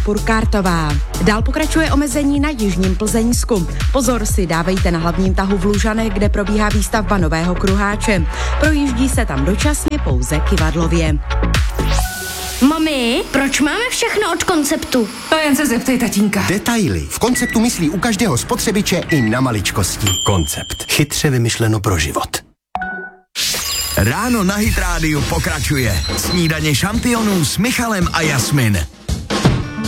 Furkártová. Dál pokračuje omezení na jižním Plzeňsku. Pozor si dávejte na hlavním tahu v Lužanech, kde probíhá výstavba nového kruháče. Projíždí se tam dočasně pouze kyvadlově. Mami, proč máme všechno od Konceptu? To jen se zeptej tatínka. Detaily. V Konceptu myslí u každého spotřebiče i na maličkosti. Koncept. Chytře vymyšleno pro život. Ráno na Hit rádiu pokračuje. Snídaně šampionů s Michalem a Jasmin.